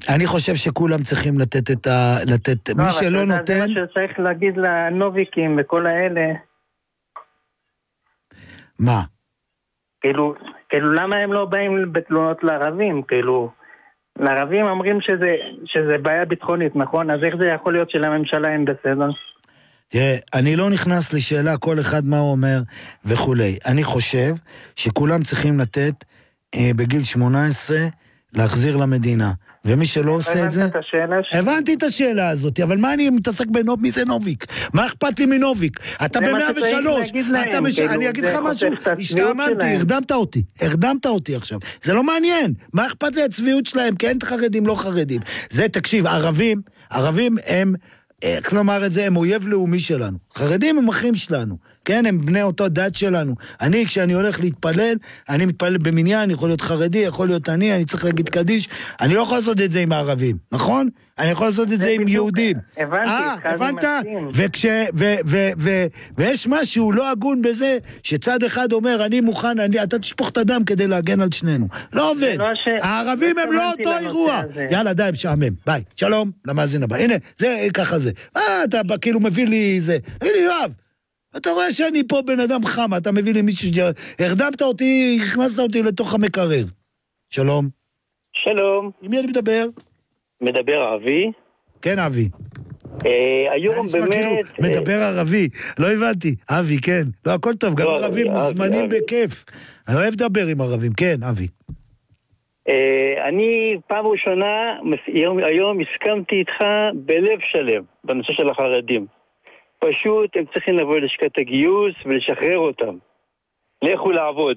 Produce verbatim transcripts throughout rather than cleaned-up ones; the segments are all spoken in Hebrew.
אני חושב שכולם צריכים לתת את ה... לתת... מי שלא נותן... זה מה שצריך להגיד לנוביקים וכל האלה. מה? כאילו, כאילו למה הם לא באים בתלונות לערבים? כאילו, לערבים אומרים שזה, שזה בעיה ביטחונית, נכון? אז איך זה יכול להיות שלממשלה אין בסדר? תראה, אני לא נכנס לשאלה כל אחד מה הוא אומר וכולי. אני חושב שכולם צריכים לתת אה, בגיל שמונה עשרה להחזיר למדינה. ומי שלא עושה את זה... הבנת את השאלה ש... הבנתי את השאלה הזאת, אבל מה אני מתעסק בנוב? מי זה נוביק? מה אכפת לי מנוביק? אתה ב-מאה ושלוש. אני אגיד לך משהו, השתעמנתי, הרדמת אותי. הרדמת אותי עכשיו. זה לא מעניין. מה אכפת לי הצביעות שלהם? כי אין את חרדים, לא חרדים. זה, תקשיב, ערבים, ערבים הם... איך לומר את זה, הם אויב לאומי שלנו. חרדים הם אחים שלנו, כן? הם בני אותו דת שלנו. אני, כשאני הולך להתפלל, אני מתפלל במניין, יכול להיות חרדי, יכול להיות אני, אני צריך להגיד קדיש. אני לא יכול לעשות את זה עם הערבים, נכון? אני יכול לעשות את זה עם יהודים. הבנתי, הבנת? וכש... ויש משהו לא הגון בזה, שצד אחד אומר, אני מוכן, אתה תשפוך את הדם כדי להגן על שנינו. לא עובד. הערבים הם לא אותו אירוע. יאללה, די, משעמם. ביי. שלום, למאזין הבא. הנה, זה ככה זה. אה, אתה כאילו מביא לי זה. תגיד לי, יואב, אתה רואה שאני פה בן אדם חם, אתה מביא לי מישהו שהרדמת אותי, הכנסת אותי לתוך המקרר. שלום. שלום. עם מי אני מדבר? מדבר אבי. כן, אבי. היום באמת... מדבר ערבי, לא הבנתי. אבי, כן. לא, הכל טוב, גם ערבים מוזמנים בכיף. אני אוהב לדבר עם ערבים. כן, אבי. אני פעם ראשונה, היום הסכמתי איתך בלב שלם, בנושא של החרדים. פשוט הם צריכים לבוא לשכת הגיוס ולשחרר אותם. לכו לעבוד.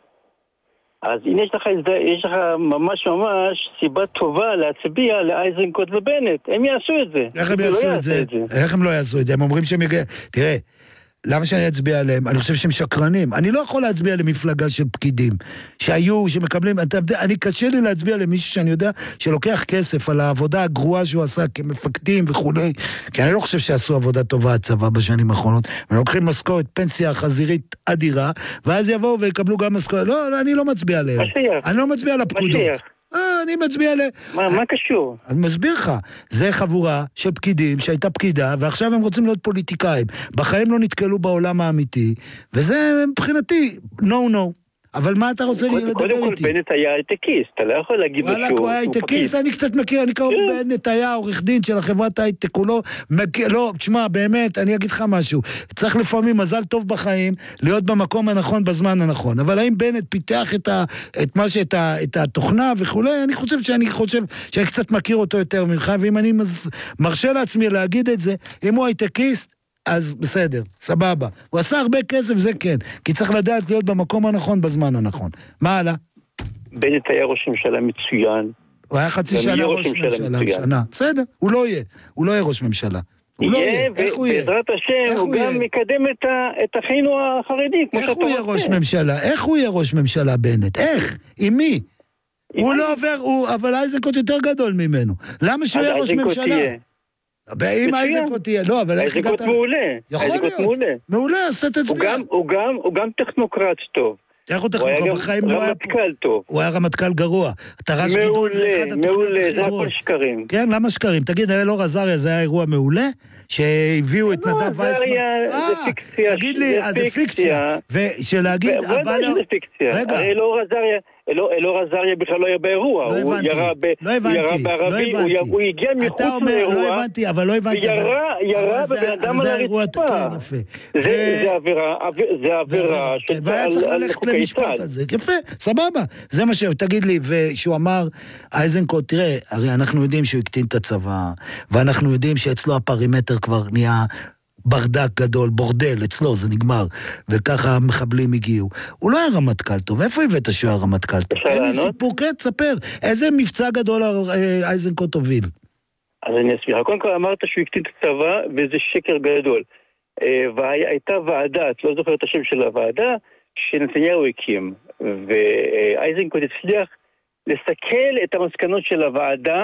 אז הנה יש לך, יש לך ממש ממש סיבה טובה להצביע לאייזנקוט ובנט. הם יעשו את זה. איך הם יעשו את זה? איך הם לא יעשו את זה? הם אומרים שהם יגיע... תראה, למה שאני אצביע עליהם? אני חושב שהם שקרנים. אני לא יכול להצביע למפלגה של פקידים, שהיו, שמקבלים... אני קשה לי להצביע למישהו שאני יודע שלוקח כסף על העבודה הגרועה שהוא עשה כמפקדים וכו'. כי אני לא חושב שעשו עבודה טובה הצבא בשנים האחרונות. הם לוקחים משכורת, פנסיה חזירית אדירה, ואז יבואו ויקבלו גם משכורת. לא, לא, אני לא מצביע עליהם. אני לא מצביע על הפקודות. אה, אני מצביע ל... מה, מה קשור? אני מסביר לך, זה חבורה של פקידים שהייתה פקידה, ועכשיו הם רוצים להיות פוליטיקאים. בחיים לא נתקלו בעולם האמיתי, וזה מבחינתי, no no. אבל מה אתה רוצה לדבר איתי? קודם כל בנט היה הייטקיסט, אתה לא יכול להגיד לו שהוא פקיד. וואלה, הוא היה הייטקיסט, אני קצת מכיר, אני קרוב בנט היה עורך דין של החברת הייטק, הוא לא, לא, תשמע, באמת, אני אגיד לך משהו, צריך לפעמים מזל טוב בחיים, להיות במקום הנכון בזמן הנכון, אבל האם בנט פיתח את ה, את מה שאת ה, את התוכנה וכולי, אני חושב שאני חושב שאני קצת מכיר אותו יותר ממך, ואם אני מרשה לעצמי להגיד את זה, אם הוא הייטקיסט, אז בסדר, סבבה. הוא עשה הרבה כסף, זה כן. כי צריך לדעת להיות במקום הנכון, בזמן הנכון. מה הלאה? בנט היה ראש ממשלה מצוין. הוא היה חצי שנה ראש ממשלה. שנה. בסדר, הוא לא יהיה. הוא לא יהיה ראש ממשלה. הוא לא יהיה. איך הוא יהיה? בעזרת השם, הוא גם מקדם את אחינו החרדים. איך הוא יהיה ראש ממשלה? איך הוא יהיה ראש ממשלה, בנט? איך? עם מי? הוא לא עובר, אבל אייזנקוט יותר גדול ממנו. למה שהוא יהיה ראש ממשלה? אם אייזנקוט תהיה, לא, אבל... אייזנקוט מעולה. יכול להיות. מעולה, אז אתה תצביע. הוא גם טכנוקרט טוב. איך הוא טכנוקרט? בחיים לא היה... רמטכ"ל טוב. הוא היה רמטכ"ל גרוע. מעולה, מעולה, זה הכל שקרים. כן, למה שקרים? תגיד, אלאור עזריה זה היה אירוע מעולה? שהביאו את נדב וייסמן? זה פיקציה. תגיד לי, אז זה פיקציה. ושלהגיד... בואי נגיד זה פיקציה. הרי אלאור עזריה... אלאור עזריה בכלל לא היה באירוע, הוא ירה בערבי, הוא הגיע מחוץ לאירוע, לא הבנתי, אבל לא הבנתי, וירה בבן אדם על הרצפה. זה עבירה והיה צריך ללכת למשפט הזה, יפה, סבבה, זה מה ש... תגיד לי, ושהוא אמר, אייזנקוט, תראה, הרי אנחנו יודעים שהוא הקטין את הצבא, ואנחנו יודעים שאצלו הפרימטר כבר נהיה... ברדק גדול, בורדל, אצלו זה נגמר, וככה המחבלים הגיעו. הוא לא היה רמטכ"ל טוב, איפה הבאת שהוא היה רמטכ"ל טוב? אין לי סיפור, כן, תספר. איזה מבצע גדול אייזנקוט הוביל? אז אני אסביר. קודם כל אמרת שהוא הקטין את הצבא, וזה שקר גדול. והייתה ועדה, את לא זוכר את השם של הוועדה, שנתניהו הקים, ואייזנקוט הצליח לסכל את המסקנות של הוועדה,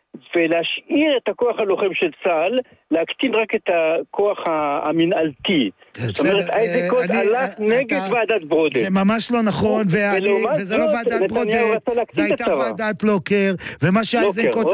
ולהשאיר את הכוח הלוחם של צה"ל, להקטין רק את הכוח המנהלתי. זאת אומרת, אייזנקוט הלך נגד ועדת ברודט. זה ממש לא נכון, וזה לא ועדת ברודט, זה הייתה ועדת לוקר, ומה שאייזנקוט